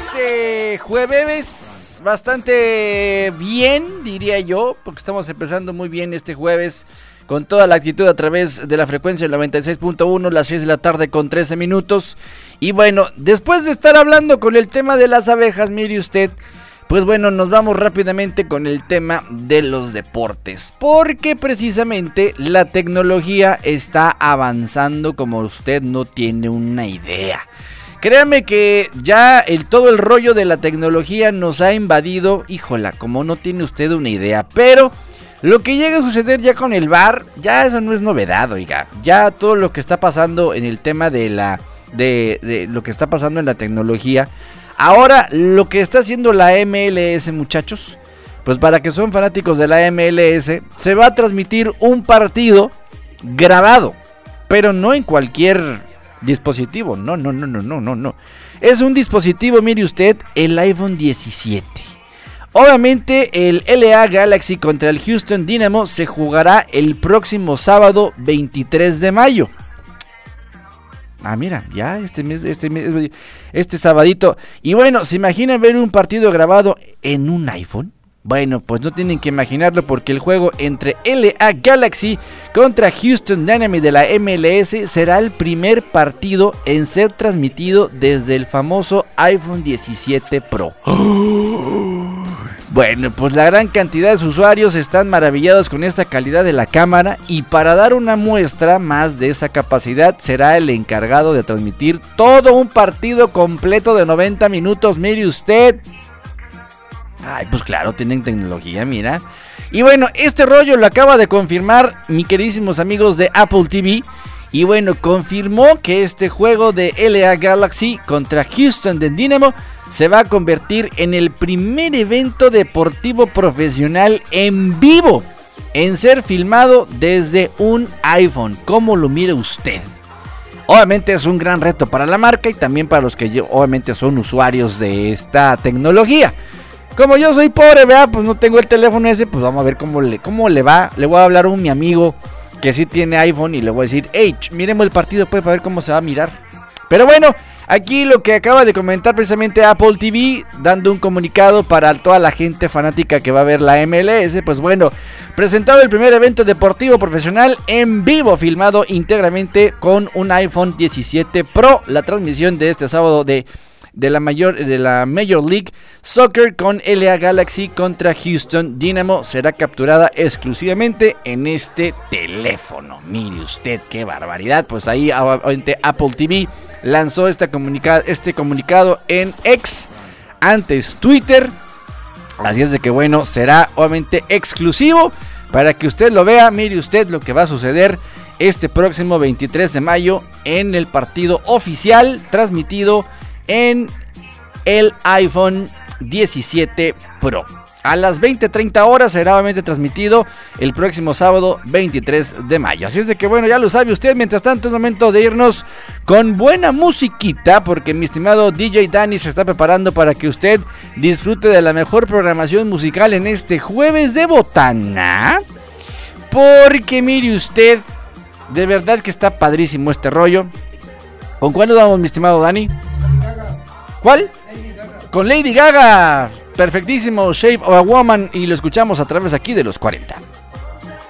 este jueves bastante bien, diría yo, porque estamos empezando muy bien este jueves con toda la actitud a través de la frecuencia del 96.1, las 6 de la tarde con 13 minutos. Y bueno, después de estar hablando con el tema de las abejas, mire usted, pues bueno, nos vamos rápidamente con el tema de los deportes, porque precisamente la tecnología está avanzando como usted no tiene una idea. Créame que ya todo el rollo de la tecnología nos ha invadido, híjola, como no tiene usted una idea, pero lo que llega a suceder ya con el VAR, ya eso no es novedad, oiga, ya todo lo que está pasando en el tema de lo que está pasando en la tecnología. Ahora lo que está haciendo la MLS, muchachos, pues para que son fanáticos de la MLS, se va a transmitir un partido grabado, pero no en cualquier dispositivo, no. Es un dispositivo, mire usted, el iPhone 17. Obviamente el LA Galaxy contra el Houston Dynamo se jugará el próximo sábado 23 de mayo. Ah, mira, ya este sabadito. Y bueno, ¿se imaginan ver un partido grabado en un iPhone? Bueno, pues no tienen que imaginarlo, porque el juego entre LA Galaxy contra Houston Dynamo de la MLS será el primer partido en ser transmitido desde el famoso iPhone 17 Pro. Bueno, pues la gran cantidad de usuarios están maravillados con esta calidad de la cámara, y para dar una muestra más de esa capacidad será el encargado de transmitir todo un partido completo de 90 minutos, mire usted. Ay, pues claro, tienen tecnología, mira. Y bueno, este rollo lo acaba de confirmar mis queridísimos amigos de Apple TV. Y bueno, confirmó que este juego de LA Galaxy contra Houston de Dynamo se va a convertir en el primer evento deportivo profesional en vivo en ser filmado desde un iPhone. ¿Cómo lo mira usted? Obviamente es un gran reto para la marca y también para los que obviamente son usuarios de esta tecnología. Como yo soy pobre, ¿verdad? Pues no tengo el teléfono ese, pues vamos a ver cómo le va. Le voy a hablar a mi amigo que sí tiene iPhone y le voy a decir, hey, miremos el partido pues para ver cómo se va a mirar. Pero bueno, aquí lo que acaba de comentar precisamente Apple TV, dando un comunicado para toda la gente fanática que va a ver la MLS, pues bueno, presentado el primer evento deportivo profesional en vivo, filmado íntegramente con un iPhone 17 Pro. La transmisión de este sábado de la Major League Soccer con LA Galaxy contra Houston Dynamo será capturada exclusivamente en este teléfono. Mire usted qué barbaridad. Pues ahí Apple TV lanzó este comunicado en X, antes Twitter. Así es de que bueno, será obviamente exclusivo para que usted lo vea. Mire usted lo que va a suceder este próximo 23 de mayo en el partido oficial transmitido en el iPhone 17 Pro. A las 20:30 horas será obviamente transmitido el próximo sábado 23 de mayo. Así es de que bueno, ya lo sabe usted. Mientras tanto es momento de irnos con buena musiquita, porque mi estimado DJ Dani se está preparando para que usted disfrute de la mejor programación musical en este jueves de botana. Porque mire usted, de verdad que está padrísimo este rollo. ¿Con cuál nos vamos, mi estimado Dani? ¿Cuál? Con Lady Gaga. Perfectísimo, Shape of a Woman. Y lo escuchamos a través aquí de los 40.